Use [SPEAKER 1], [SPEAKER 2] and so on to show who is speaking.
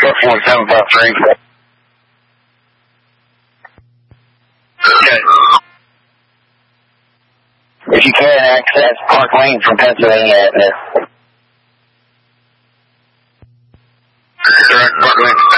[SPEAKER 1] 4753. Okay.
[SPEAKER 2] If you can, access Park Lane from Pennsylvania Avenue.
[SPEAKER 1] Direct Park Lane.